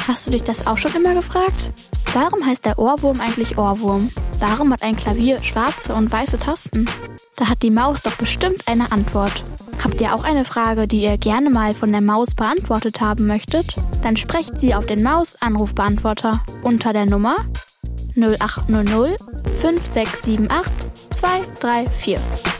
Hast du dich das auch schon immer gefragt? Warum heißt der Ohrwurm eigentlich Ohrwurm? Warum hat ein Klavier schwarze und weiße Tasten? Da hat die Maus doch bestimmt eine Antwort. Habt ihr auch eine Frage, die ihr gerne mal von der Maus beantwortet haben möchtet? Dann sprecht sie auf den Maus-Anrufbeantworter unter der Nummer 0800 5678 234.